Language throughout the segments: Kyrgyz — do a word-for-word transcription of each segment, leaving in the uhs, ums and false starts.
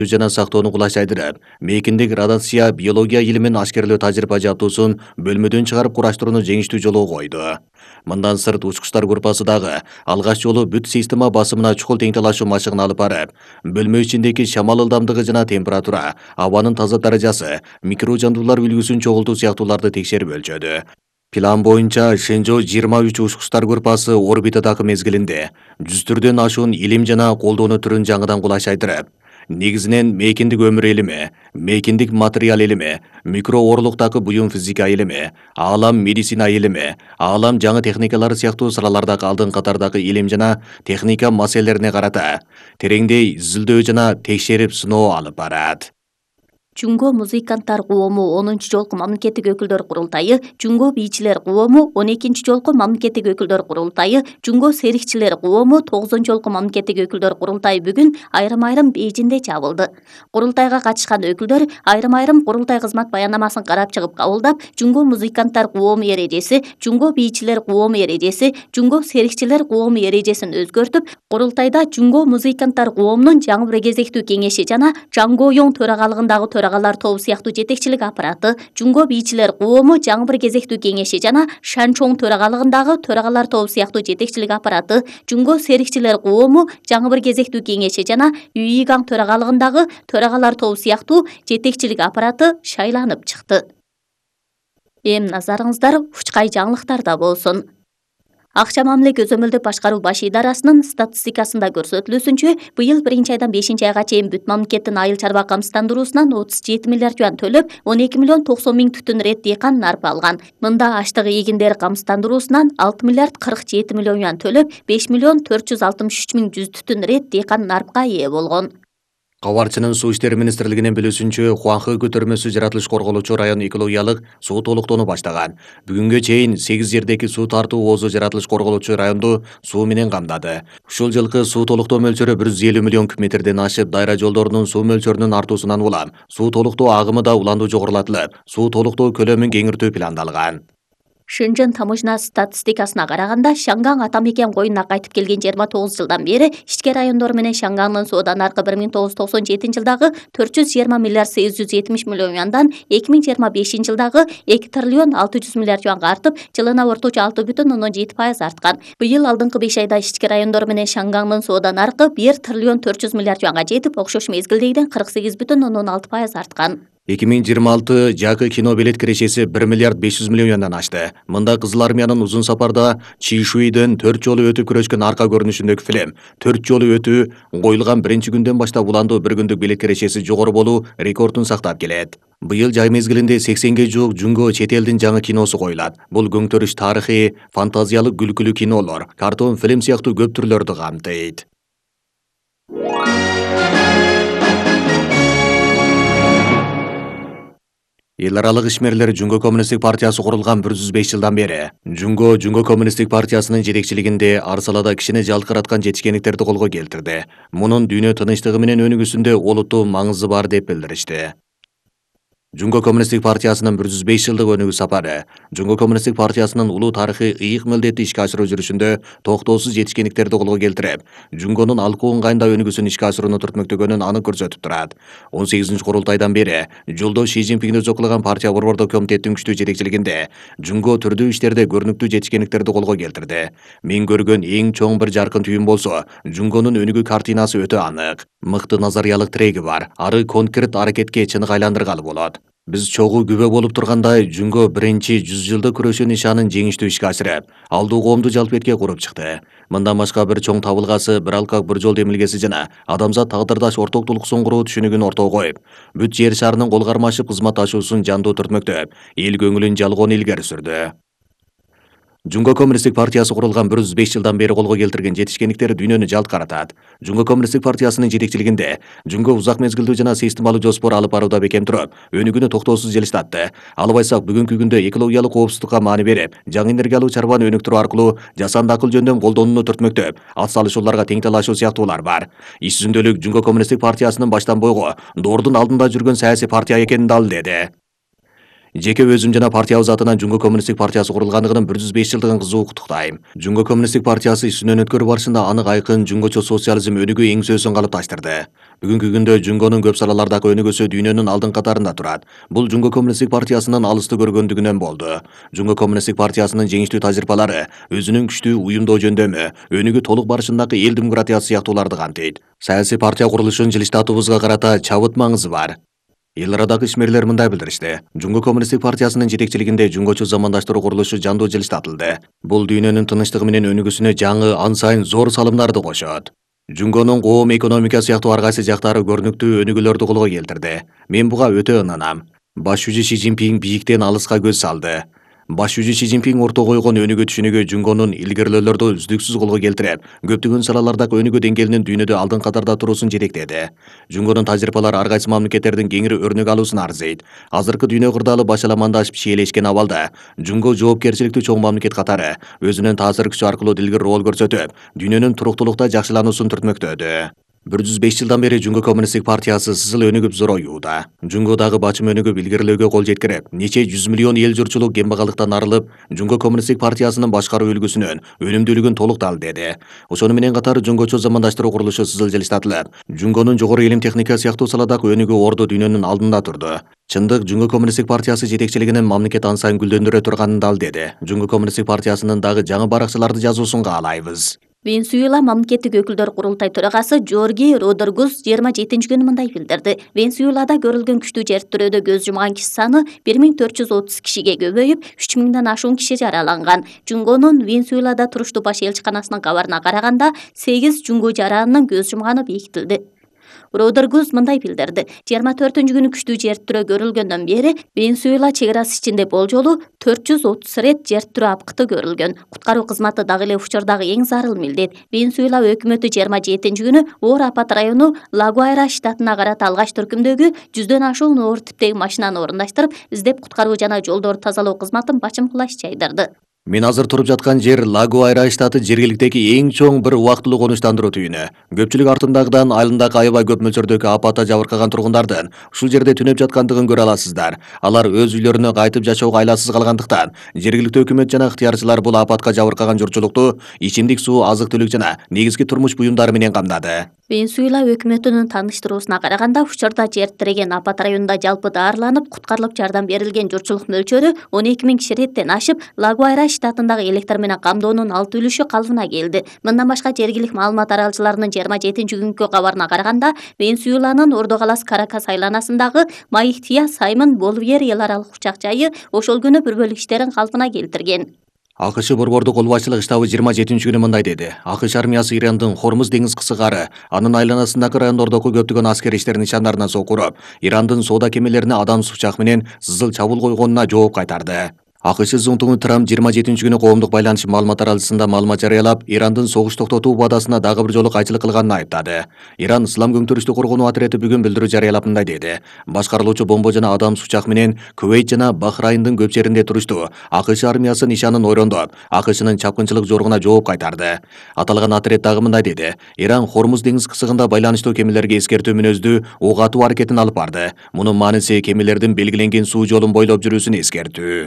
жана сактоону кулайсыздырып, мейкиндик радиация биология илимин ашкерлөө тажрыйба жабдуусун бөлмөдөн чыгарып кураштырууну жеңиштүү жолго койду. Мындан сырт учкучтар группасы дагы алгач жолу бүт система басымына чукул теңталашуу машыгын алып барып, бөлмө ичиндеги шамал ылдамдыгы жана температура, абанын таза даражасы, микро жандуулар үлгүсүн чогултуу сыяктууларды текшерип өлчөдү. План боюнча Шенжо жыйырма үч учкучтар группасы орбитадагы мезгилинде жүз түрдөн ашуун илим жана колдоону түрүн жаңыдан кулайсыздырып, негизинен мейкиндик өмүр илими, мейкиндик материал илими, микрооорулуктагы буюм физика илими, аалам медицина илими, аалам жаңы техникалары сыяктуу салалардагы алдын катардагы илим жана техника маселелерине карата тереңдей изилдөө жана текшерип сыноо алып барат. Жунго музыканттар коому онунчу жолку мамлекеттик өкүлдөр курултайы, Жунго бийчилер коому он экинчи жолку мамлекеттик өкүлдөр курултайы, Жунго серикчилер коому тогузунчу жолку мамлекеттик өкүлдөр курултайы бүгүн айрым-айрым Бейжинде чабылды. Курултайга катышкан өкүлдөр айрым-айрым курултай кызмат баянамасын карап чыгып кабылдап, Жунго музыканттар коому эрежеси, Жунго бийчилер коому эрежеси, Жунго серикчилер коому эрежесин өзгөртүп, курултайда Жунго музыканттар коомунун жаңы бир кезектүү кеңеши жана Жаңгоёң төрагалыгындагы төрагалар тобу сыяктуу жетекчилик аппараты, Жунго бийчилер коому жаңы бир кезектүү кеңеши жана Шанчоң төрагалыгындагы төрагалар тобу сыяктуу жетекчилик аппараты, Жунго серикчилер коому жаңы бир кезектүү кеңеши жана Юйгаң төрагалыгындагы төрагалар тобу сыяктуу жетекчилик аппараты шайланып чыкты. Эми назарыңыздар учкай жаңылыктарда болсун. Акча мамиле көзөмөлдөп башкаруу баш идарасынын статистикасында көрсөтүлүүсүнчө, быйыл биринчи айдан бешинчи айга чейин бүт мамлекеттин айыл чарба камсыздандыруусунан отуз жети миллиард юан төлөп, он эки миллион токсон миң түтүн рет дыйкан нарп алган. Мында аштык эгиндер камсыздандыруусунан алты миллиард кырк жети миллион юан төлөп, беш миллион төрт жүз алтымыш үч миң жүз түтүн рет дыйкан нарпка ээ болгон. Кабарчынын суу иштери министрлигинин билүүсүнчө, Хуанхэ көтөрмөсү жаратылыш корголуучу район экологиялык суу толуктоону баштаган. Бүгүнгө чейин сегиз жердеги суу тартуу оозу жаратылыш корголуучу районду суу менен камдады. Ушул жылкы суу толуктоо мөлчөрү бир жүз элүү миллион куб метрден ашып, дайра жолдорунун суу мөлчөрүнүн артуусунан улам суу толуктоо агымы да уланду жогорулатылып, суу толуктоо көлөмүн кеңиртүү пландалган. Шэньчжэн тамошна статистикасына караганда, Шаңгаң ата мекен коюнуна кайтып келген жыйырма тогуз жылдан бери ички райондор менен Шаңгаңдын суудан аркы бир миң тогуз жүз токсон жетинчи жылдагы төрт жүз жыйырма миллиард сегиз жүз жетимиш миллион юандан эки миң жыйырма бешинчи жылдагы эки триллион алты жүз миллиард юанга артып, жылына орточо алты бүтүн ондон жети пайыз арткан. Быйыл алдыңкы беш айда ички райондор менен Шаңгаңдын суудан аркы бир триллион төрт жүз миллиард юанга жетип, окшош мезгилдегиден кырк сегиз бүтүн ондон алты пайыз арткан. эки миң жыйырма алты жакы кино билет кирешеси бир миллиард беш жүз миллион юандан ашты. Мында Кызыл армиянын узун сапарда Чишуйден төрт жолу өтүп күрөшкөн арка көрүнүшүндөгү фильм төрт жолу өтүү коюлган биринчи күндөн баштап уландуу бир күндүк билет кирешеси жогору болуу рекордун сактап келет. Быйыл жай мезгилинде сексенге жук Жунго чет элдин жаңы киносу коюлат. Бул көңтөрүш тарыхый, фантазиялык күлкүлүү кинолор, картон фильм сыяктуу көп түрлөрдү камтыйт. Эл аралык ишмерлер Жунго коммунисттик партиясы курулган бир жүз беш жылдан бери. Жунго Жунго коммунисттик партиясынын жетекчилигинде ар салада кишини жалкыраткан жетишкендиктерди колго келтирди. Мунун дүйнө тынычтыгы менен өнүгүүсүндө олуттуу маңызы бар деп билдиришти. Жунго коммунисттик партиясынын бир жүз беш жылдык өнүгүү сапары Жунго коммунисттик партиясынын улуу тарыхый ыйык милдетти ишке ашыруу жүрүшүндө токтоосуз жетишкендиктерди колго келтирип, Жунгонун алкуу ыңгайында өнүгүүсүн ишке ашырууну түртмөктөгөнүн анык көрсөтүп турат. он сегизинчи курултайдан бери жолдош Ши Цзиньпинди өзөклаган партия борбордук комитеттин күчтүү жетекчилигинде Жунго түрдүү иштерде көрүнүктүү жетишкендиктерди колго келтирди. Мен көргөн эң чоң бир жаркын түйүн болсо, Жунгонун өнүгүү картинасы өтө анык. Мыкты назариялык тиреги бар, ары конкрет аракетке чынык айландыргалы болот. Биз чогуу күбө болуп тургандай, Жунго биринчи жүз жылдык күрөшүү нишанын жеңиштүү ишке ашырып, алдуу коомду жалпетке куруп чыкты. Мындан башка бир чоң табылгасы, бир алкак бир жол демилгеси жана адамзат тагдырдаш ортоктулуксун куруу түшүнүгүн ортого коюп, бүт жер шарынын кол кармашып кызматташуусун жандуу түртмөктөп, эл көңүлүн жалгоон илгери сүрдү. Жунго коммунисттик партиясы курулган бир жүз беш жылдан бери колго келтирген жетишкендиктер дүйнөнү жалт каратат. Жунго коммунисттик партиясынын жетекчилигинде Жунго узак мезгилдүү жана системалуу жоспор алып барууда бекем туруп, өнүгүүнү токтоосуз жылыштатты. Албайсак бүгүнкү күндө экологиялык коопсуздукка маани берип, жаңы энергиялуу чарбаны өнүктүрүү аркылуу жасанды акыл жөндөм колдонууну түртмөктөп, ат салышууларга тең талашуу сыяктуулар бар. Иш жүзүндө Жунго коммунисттик партиясынын баштан бойго доордун алдында жүргөн саясий партия экенин дал деди. Жеке өзүм жана партиябыз атынан Жунго Коммунисттик партиясы курулгандыгынын бир жүз беш жылдыгын кызуу куттуктайм. Жунго Коммунисттик партиясы ишинен өткөрүү барышында анык айкын жунгочо социализм өнүгүү эңсөөсүн калыпташтырды. Бүгүнкү күндө Жунгонун көп салалардагы өнүгүүсү дүйнөнүн алдыңкы катарында турат. Бул Жунго Коммунисттик партиясынын алысты көргөндүгүнөн болду. Жунго Коммунисттик партиясынын жеңиштүү тажрыйбалары өзүнүн күчтүү уюмдоо жөндөмү, өнүгүү толук барышындагы эл демократиясы сыяктууларды камтыйт. Саясий партия курулушунун жылыштатуубузга карата чабыт маңызы бар. Эл арадагы ишмерлер мындай билдиришти. Жунго Коммунисттик партиясынын жетекчилигинде жунгочу замандаштыруу курулушу жандуу жылыштатылды. Бул дүйнөнүн тынычтыгы менен өнүгүүсүнө жаңы ан сайын зор салымдарды кошот. Жунгонун коом экономика сыяктуу ар кайсы жактары көрүнүктүү өнүгүүлөрдү колго келтирди. Мен буга өтө ынанам. Баш жүзү Си Цзиньпин бийиктен алыска көз салды. Баш жүзү Си Цзиньпин орто койгон өнүгүү түшүнүгү Жунгонун илгерилөөлөрдү үздүксүз колго келтирип, көптөгөн салалардагы өнүгүү деңгээлинин дүйнөдө алдыңкы катарда туруусун жетектеди. Жунгонун тажрыйбалары ар кайсы мамлекеттердин кеңири өрнөк алуусун арзыйт. Азыркы дүйнө кырдаалы башаламандашып шиелешкен абалда Жунго жоопкерчиликтүү чоң мамлекет катары өзүнүн таасир күчү аркылуу дилгир роль көрсөтүп, дүйнөнүн туруктуулукта жакшылануусун түртмөктөдү. бир жүз беш жылдан бери Жунго Коммунисттик партиясы сызыл өнүгүп зороюуда. Жунгодагы бачым өнүгүп илгерилөөгө кол жеткирип, нече жүз миллион эл журтчулук кембагалдыктан арылып, Жунго Коммунисттик партиясынын башкаруу үлгүсүнүн өнүмдүүлүгүн толук далдеди. Ошону менен катар жунгочо замандаштыруу курулушу сызыл жылыштатылып, Жунгонун жогору илим техника сыяктуу саладагы өнүгүү орду дүйнөнүн алдында турду. Чындык Жунго Коммунисттик партиясы жетекчилигинин мамлекет ан сайын гүлдөндүрө турганын далдеди. Жунго Коммунисттик партиясынын дагы жаңы баракчаларды жазуусун каалайбыз. Венесуэла мамлекеттик өкүлдөр курултай төрагасы Жорги Родеригус жыйырма жетинчи күнү мындай билдирди. Венесуэлада көрүлгөн күчтүү жертирөөдө көз жумган киши саны бир миң төрт жүз отуз кишиге көбөйүп, үч миңден ашуун киши жараланган. Жунгонун Венесуэлада туруштуу баш элчиканасынын кабарына караганда, сегиз жунгу жаранынын көз жумганы бекитилди. Родеригус мындай билдирди. жыйырма төртүнчү күнү күчтүү жертирөө көрүлгөндөн бери Венесуэла чек арасы ичинде болжолу төрт жүз отуз рет жертирөө апкыты көрүлгөн. Куткаруу кызматы дагы эле учурдагы эң зарыл милдет. Венесуэла өкмөтү жыйырма жетинчи күнү оор апат району Ла-Гуайра штатына карата алгач түркүмдөгү жүздөн ашуун оор типтеги машинаны орундаштырып, издеп куткаруу жана жолдорду тазалоо кызматын бачым кылаш жайдырды. Мен азыр туруп жаткан жер Ла-Гуайра штаты жергиликтеги эң чоң бир убактылуу конуштандыруу түйүнү. Көпчүлүк артындагыдан айылындагы аябай көп мөлчөрдөгү апатта жабыркаган тургундардын ушул жерде түнөп жаткандыгын көрө аласыздар. Алар өз үйлөрүнө кайтып жашоого айласыз калгандыктан, жергиликтүү өкмөт жана ыктыярчылар бул апатка жабыркаган журтчулукту ичимдик суу, азык-түлүк жана негизги турмуш буюмдары менен камдады. Венесуэла өкмөтүнүн тааныштыруусуна караганда, учурда жер тиреген апат районунда жалпы даарыланып, куткарылып жардам берилген журтчулук мөлчөрү он эки миң киши реттен ашып, Ла-Гуайра штатындагы электр менен камдоонун алты үлүшү калыбына келди. Мындан башка жергиликтүү маалымат аралчыларынын жыйырма жетинчи күнгү кабарына караганда, Венесуэланын Ордо каласы Каракас айланасындагы Маихтия Саймон Боливер эл аралык учак жайы ошол күнү бір бөлүк иштерин калпына келтирген. АКШ борбордук кол башчылык штабы жыйырма жетинчи күнү мындай деди. АКШ армиясы Ирандын Хормуз деңиз кысыгары, анын айланасындагы райондордогу көптөгөн аскер иштер нишандарына сокуруп, Ирандын соода кемелерине адамсыз учак менен сызыл чабуул койгонуна жооп кайтарды. АКШ зунтугу Трамп жыйырма жетинчи күнү коомдук байланыш маалымат аралчысында маалымат жарыялап, Ирандын согуш токтотуу убадасына дагы бир жолу кайчылык кылганын айыптады. Иран Ислам көңтүрүштүү коргонуу отряды бүгүн билдирүү жарыялап мындай деди. Башкарылуучу бомба жана адамсыз учак менен Кувейт жана Бахрайндын көп жеринде туруштуу АКШ армиясы нишанын ойрондоп, АКШнын чапкынчылык жоругуна жооп кайтарды. Аталган отряд дагы мындай деди. Иран Хормуз деңиз кысыгында байланыштуу кемелерге эскертүү мүнөздүү ок атуу аракетин алып барды. Мунун мааниси кемелердин белгиленген суу жолун бойлоп жүрүүсүн эскертүү.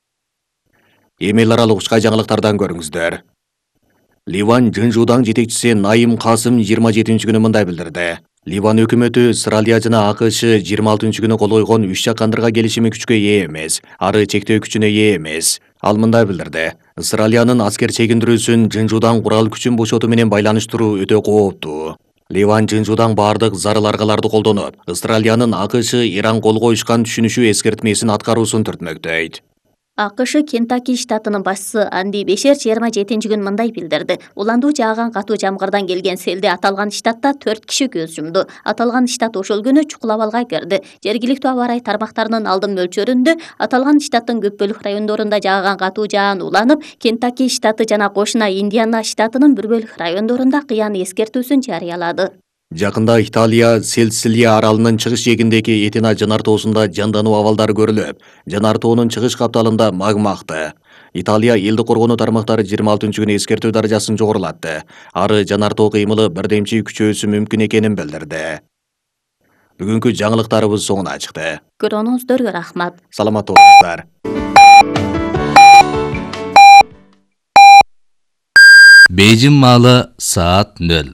Эми эл аралык учкай жаңылыктардан көрүңүздөр. Ливан Жынжудаң жетекчиси Наим Касым жыйырма жетинчи күнү мындай билдирди. Ливан өкмөтү Исраилия жана АКШ жыйырма алтынчы күнү кол койгон үч жак кандырга келишими күчкө ээ эмес, ары чектөө күчүнө ээ эмес. Ал мындай билдирди. Исраилиянын аскер чегиндирүүсүн Жынжудаң курал күчүн бошотуу менен байланыштыруу өтө кооптуу. Ливан Жынжудаң бардык зарыл аргаларды колдонуп, Исраилиянын АКШ Иран кол коюшкан түшүнүшү эскертмесин аткаруусун түртмөктөйт. АКШ Кентаки штатынын башчысы Анди Бешер жыйырма жетинчи күнү мындай билдирди. Уландуу жааган катуу жамгырдан келген селде аталган штатта төрт киши көз жумду. Аталган штат ошол күнү чукул абалга кирди. Жергиликтүү аба ырайы тармактарынын алдын мөлчөрүндө аталган штаттын көп бөлүк райондорунда жааган катуу жаан уланып, Кентаки штаты жана кошуна Индиана штатынын бір бөлүк райондорунда кыян эскертүүсүн жарыялады. Жакында Италия Сицилия аралынын чыгыш жээгиндеги Этина жанартоосунда жандануу абалдары көрүлүп, жанартоонун чыгыш капталында магма акты. Италия элди коргонуу тармактары жыйырма алтынчы күнү эскертүү даражасын жогорулатты. Ары жанартоо кыймылы бирдемчи күчөөсү мүмкүн экенин билдирди. Бүгүнкү жаңылыктарыбыз соңуна чыкты. Көргөнүңүздөргө рахмат. Саламат болуңуздар. Бейжин маалы саат нөл.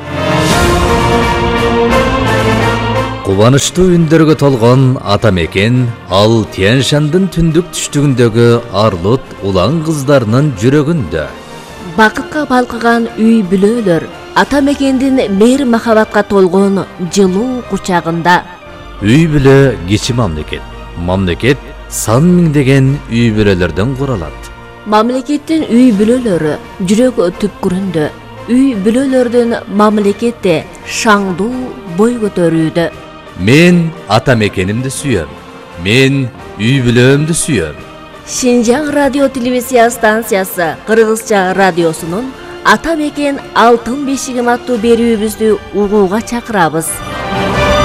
Кубанычтуу үндөргө толгон ата мекен ал Тянь-Шандын түндүк түштүгүндөгү арлут улан кыздарынын жүрөгүндө. Бакытка балкыган үй бүлөлөр ата мекендин мейир махабатка толгон жылуу кучагында. Үй бүлө кичи мамлекет. Мамлекет сан миңдеген үй бүлөлөрдөн куралат. Мамлекеттин үй бүлөлөрү жүрөк түпкүрүндө. Үй бүлөлөрдүн мамлекетте шаңдуу бой көтөрүүдө. Мен ата мекенимди сүйөм. Мен үй бүлөмдү сүйөм. Шинжаң радио телевизия станциясы Кыргызча радиосунун Ата мекен алтын бешигим аттуу берүүбүздү угууга чакырабыз.